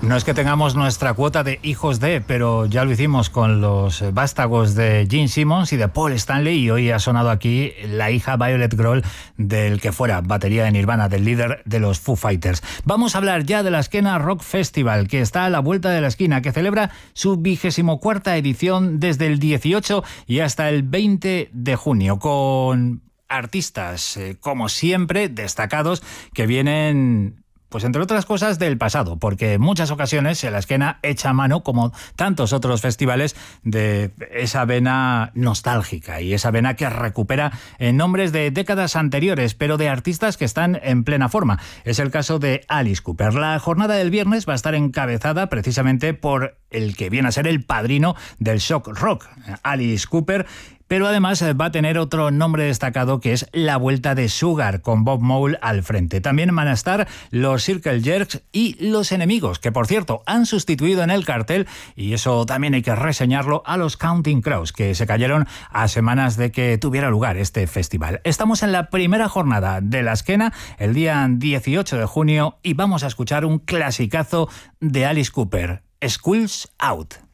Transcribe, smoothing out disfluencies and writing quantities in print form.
No es que tengamos nuestra cuota de hijos de, pero ya lo hicimos con los vástagos de Gene Simmons y de Paul Stanley, y hoy ha sonado aquí la hija Violet Grohl del que fuera batería de Nirvana, del líder de los Foo Fighters. Vamos a hablar ya de la Skena Rock Festival, que está a la vuelta de la esquina, que celebra su 24ª edición desde el 18 y hasta el 20 de junio, con artistas, como siempre, destacados, que vienen, pues entre otras cosas, del pasado, porque en muchas ocasiones la Skena echa mano, como tantos otros festivales, de esa vena nostálgica y esa vena que recupera nombres de décadas anteriores, pero de artistas que están en plena forma. Es el caso de Alice Cooper. La jornada del viernes va a estar encabezada precisamente por el que viene a ser el padrino del shock rock, Alice Cooper, pero además va a tener otro nombre destacado, que es la vuelta de Sugar, con Bob Mole al frente. También van a estar los Circle Jerks y Los Enemigos, que por cierto han sustituido en el cartel, y eso también hay que reseñarlo, a los Counting Crows, que se cayeron a semanas de que tuviera lugar este festival. Estamos en la primera jornada de la Skena, el día 18 de junio, y vamos a escuchar un clasicazo de Alice Cooper, Schools Out.